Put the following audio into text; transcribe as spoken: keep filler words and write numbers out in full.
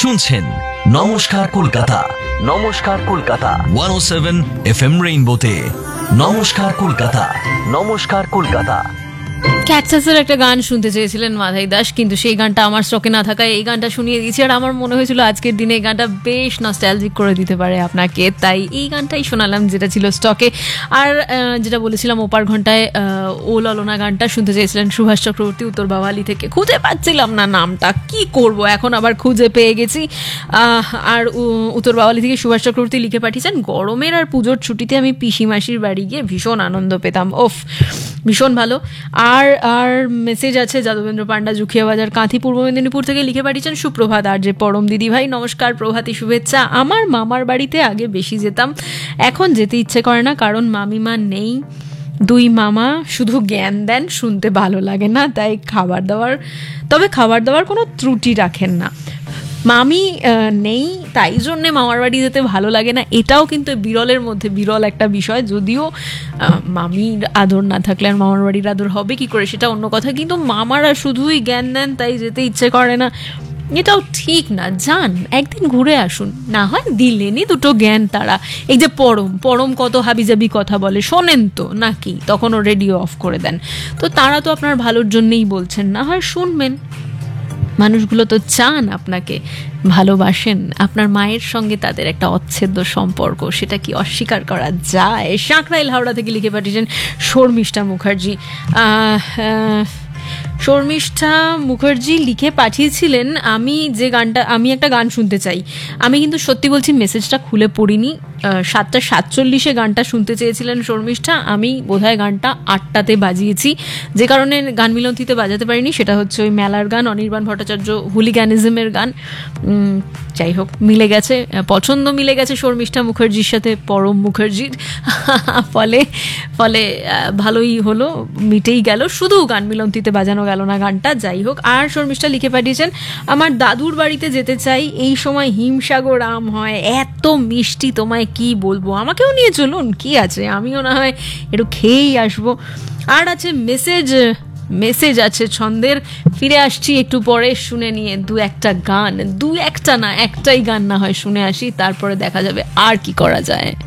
শুনছেন নমস্কার কলকাতা, নমস্কার কলকাতা একশো সাত এফ এম রেইনবোতে। নমস্কার কলকাতা, নমস্কার কলকাতা। ক্যাকটাসের একটা গান শুনতে চেয়েছিলেন মাধাই দাস, কিন্তু সেই গানটা আমার স্টকে না থাকায় এই গানটা শুনিয়ে দিয়েছি। আর আমার মনে হয়েছিল আজকের দিনে এই গানটা বেশ নস্টালজিক করে দিতে পারে আপনাকে, তাই এই গানটাই শোনালাম যেটা ছিল স্টকে। আর যেটা বলেছিলাম ওপার ঘন্টায় ও ললনা গানটা শুনতে চেয়েছিলেন সুভাষ চক্রবর্তী উত্তর বাওয়ালি থেকে। খুঁজে পাচ্ছিলাম না নামটা, কি করব, এখন আবার খুঁজে পেয়ে গেছি। আর উত্তর বাওয়ালি থেকে সুভাষ চক্রবর্তী লিখে পাঠিয়েছেন, গরমের আর পুজোর ছুটিতে আমি পিসি মাসির বাড়ি গিয়ে ভীষণ আনন্দ পেতাম। ওফ, ভীষণ ভালো। আর আর মেসেজ আছে যাদবেন্দ্র পান্ডা জুখিয়া বাজার কাঁথি পূর্ব মেদিনীপুর থেকে লিখে পাঠিয়েছেন, সুপ্রভাত আর যে পরম দিদি ভাই, নমস্কার, প্রভাতী শুভেচ্ছা। আমার মামার বাড়িতে আগে বেশি যেতাম, এখন যেতে ইচ্ছে করে না, কারণ মামিমা নেই। দুই মামা শুধু জ্ঞান দেন, শুনতে ভালো লাগে না, তাই খাবার দাবার তবে খাবার দাবার কোনো ত্রুটি রাখেন না। মামি নেই তাই জন্যে মামার বাড়ি যেতে ভালো লাগে না, এটাও কিন্তু বিরলের মধ্যে বিরল একটা বিষয়। যদিও মামির আদর না থাকলে আর মামার বাড়ির আদর হবে কি করে সেটা অন্য কথা, কিন্তু মামারা শুধুই জ্ঞান দেন তাই যেতে ইচ্ছে করে না, এটাও ঠিক না। যান, একদিন ঘুরে আসুন, না হয় দিলেনই দুটো জ্ঞান তারা। এই যে পরম পরম কত হাবিজাবি কথা বলে, শোনেন তো নাকি? তখন ও রেডিও অফ করে দেন। তো তারা তো আপনার ভালোর জন্যেই বলছেন, না হয় শুনবেন। মানুষগুলো তো চান আপনাকে, ভালোবাসেন, আপনার মায়ের সঙ্গে তাদের একটা অচ্ছেদ্য সম্পর্ক, সেটা কি অস্বীকার করা যায়? সাঁকরাইল হাওড়া থেকে লিখে পাঠিয়েছেন শর্মিষ্ঠা মুখার্জি। শর্মিষ্ঠা মুখার্জি লিখে পাঠিয়েছিলেন, আমি যে গানটা আমি একটা গান শুনতে চাই। আমি কিন্তু সত্যি বলছি মেসেজটা খুলে পড়িনি। সাতটা সাতচল্লিশে গানটা শুনতে চেয়েছিলেন শর্মিষ্ঠা, আমি বোধহয় গানটা আটটাতে বাজিয়েছি, যে কারণে গান মিলন্তিতে বাজাতে পারিনি। সেটা হচ্ছে ওই মেলার গান, অনির্বাণ ভট্টাচার্য হুলিগ্যানিজমের গান। যাই হোক, মিলে গেছে, পছন্দ মিলে গেছে শর্মিষ্ঠা মুখার্জির সাথে পরম মুখার্জির, ফলে ফলে ভালোই হলো, মিটেই গেল, শুধু গান মিলন্তিতে বাজানো গেল না গানটা। যাই হোক, আর শর্মিষ্ঠা লিখে পাঠিয়েছেন, আমার দাদুর বাড়িতে যেতে চাই, এই সময় হিমসাগর আম হয়, এত মিষ্টি তোমায় কি বলবো, আমাকেও নিয়ে চলুন, কি আছে, আমিও না হয় একটু খেয়েই আসবো। আর আছে মেসেজ মেসেজ আছে ছন্দের, ফিরে আসছি একটু পরে, শুনে নিয়ে দু একটা গান, দু একটা না একটাই গান না হয় শুনে আসি, তারপরে দেখা যাবে আর কি করা যায়।